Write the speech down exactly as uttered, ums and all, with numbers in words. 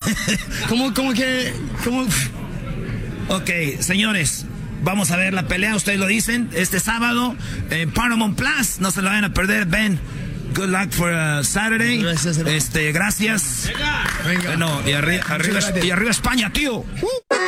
¿Cómo, cómo que...? ¿Cómo? Ok, señores, vamos a ver la pelea, ustedes lo dicen, este sábado en Paramount Plus, no se la vayan a perder, Ben. Good luck for uh, Saturday. Gracias, hermano. Este, gracias. Venga. Bueno, y, arri arriba, y arriba España, tío. Uh.